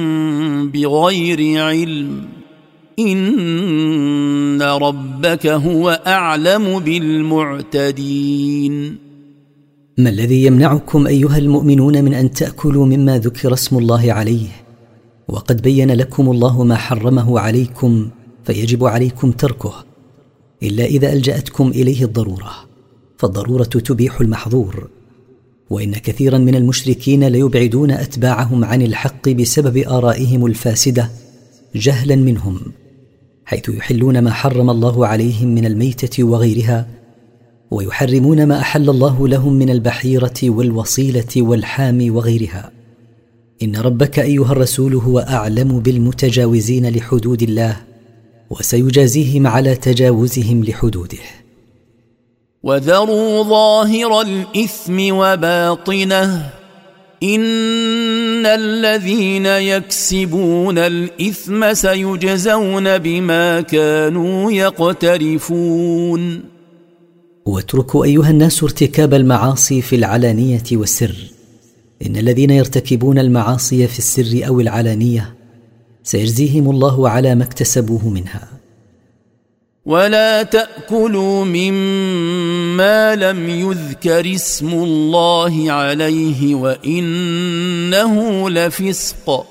بغير علم إن ربك هو أعلم بالمعتدين. ما الذي يمنعكم أيها المؤمنون من أن تأكلوا مما ذكر اسم الله عليه وقد بين لكم الله ما حرمه عليكم فيجب عليكم تركه، إلا إذا ألجأتكم إليه الضرورة، فالضرورة تبيح المحظور. وإن كثيرا من المشركين ليبعدون أتباعهم عن الحق بسبب آرائهم الفاسدة جهلا منهم، حيث يحلون ما حرم الله عليهم من الميتة وغيرها، ويحرمون ما أحل الله لهم من البحيرة والوصيلة والحام وغيرها. إن ربك أيها الرسول هو أعلم بالمتجاوزين لحدود الله، وسيجازيهم على تجاوزهم لحدوده. وذروا ظاهر الإثم وباطنه إن الذين يكسبون الإثم سيجزون بما كانوا يقترفون. واتركوا أيها الناس ارتكاب المعاصي في العلانية والسر، إن الذين يرتكبون المعاصي في السر أو العلانية سيجزيهم الله على ما اكتسبوه منها. ولا تأكلوا مما لم يذكر اسم الله عليه وإنه لفسق